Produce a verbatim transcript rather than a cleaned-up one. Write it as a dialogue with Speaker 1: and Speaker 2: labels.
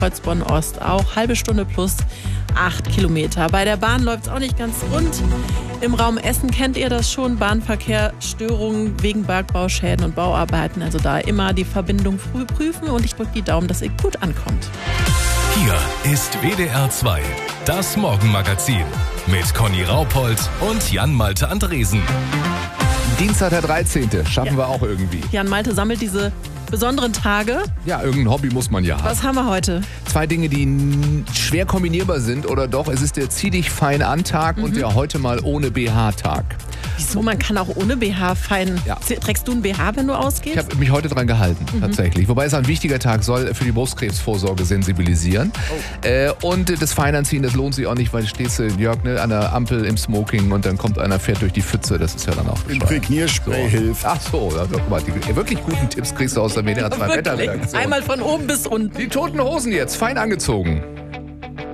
Speaker 1: Kreuz Bonn-Ost auch. Halbe Stunde plus acht Kilometer. Bei der Bahn läuft es auch nicht ganz rund. Im Raum Essen kennt ihr das schon. Bahnverkehr, Störungen wegen Bergbauschäden und Bauarbeiten. Also da immer die Verbindung früh prüfen und ich drücke die Daumen, dass ihr gut ankommt.
Speaker 2: Hier ist W D R zwei, das Morgenmagazin mit Conny Raupold und Jan-Malte Andresen.
Speaker 3: Dienstag der dreizehnte Schaffen
Speaker 1: Ja.
Speaker 3: wir auch irgendwie.
Speaker 1: Jan Malte sammelt diese besonderen Tage.
Speaker 3: Ja, irgendein Hobby muss man ja haben.
Speaker 1: Was haben wir heute?
Speaker 3: Zwei Dinge, die n- schwer kombinierbar sind oder doch. Es ist der Zieh dich fein an Tag und der heute mal ohne B H-Tag.
Speaker 1: Wieso? Man kann auch ohne B H fein.
Speaker 3: Ja.
Speaker 1: Trägst du ein B H, wenn du ausgehst?
Speaker 3: Ich habe mich heute dran gehalten, tatsächlich. Wobei es ein wichtiger Tag soll für die Brustkrebsvorsorge sensibilisieren.
Speaker 1: Oh.
Speaker 3: Äh, und das Feinanziehen, das lohnt sich auch nicht, weil stehst du, Jörg, ne, an der Ampel im Smoking und dann kommt einer, fährt durch die Pfütze. Das ist ja dann auch bescheuert.
Speaker 4: Imprägnierspray hilft.
Speaker 3: Ach so, also, guck mal, die wirklich guten Tipps kriegst du aus der W D R zwei
Speaker 1: Wirklich.
Speaker 3: Wetterredaktion.
Speaker 1: Einmal von oben bis unten.
Speaker 3: Die Toten Hosen jetzt, fein angezogen.